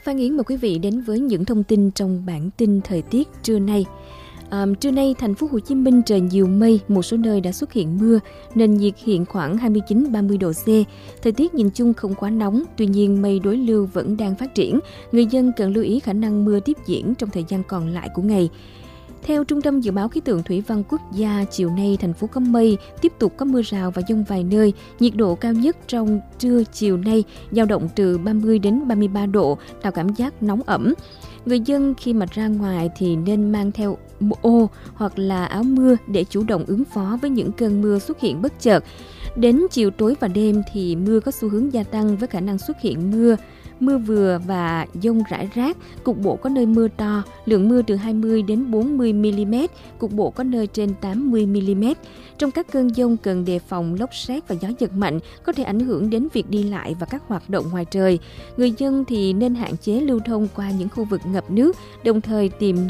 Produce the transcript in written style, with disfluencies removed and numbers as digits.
Phan Yến mời quý vị đến với những thông tin trong bản tin thời tiết trưa nay. Trưa nay, thành phố Hồ Chí Minh trời nhiều mây, một số nơi đã xuất hiện mưa, nền nhiệt hiện khoảng 29-30 độ C. Thời tiết nhìn chung không quá nóng, tuy nhiên mây đối lưu vẫn đang phát triển. Người dân cần lưu ý khả năng mưa tiếp diễn trong thời gian còn lại của ngày. Theo Trung tâm Dự báo Khí tượng Thủy văn Quốc gia, chiều nay thành phố có mây, tiếp tục có mưa rào và dông vài nơi. Nhiệt độ cao nhất trong trưa chiều nay dao động từ 30 đến 33 độ, tạo cảm giác nóng ẩm. Người dân khi mà ra ngoài thì nên mang theo ô hoặc là áo mưa để chủ động ứng phó với những cơn mưa xuất hiện bất chợt. Đến chiều tối và đêm thì mưa có xu hướng gia tăng với khả năng xuất hiện mưa vừa và dông rải rác, cục bộ có nơi mưa to, lượng mưa từ 20 đến 40 mm, cục bộ có nơi trên 80 mm. Trong các cơn dông cần đề phòng lốc sét và gió giật mạnh có thể ảnh hưởng đến việc đi lại và các hoạt động ngoài trời. Người dân thì nên hạn chế lưu thông qua những khu vực ngập nước, đồng thời tìm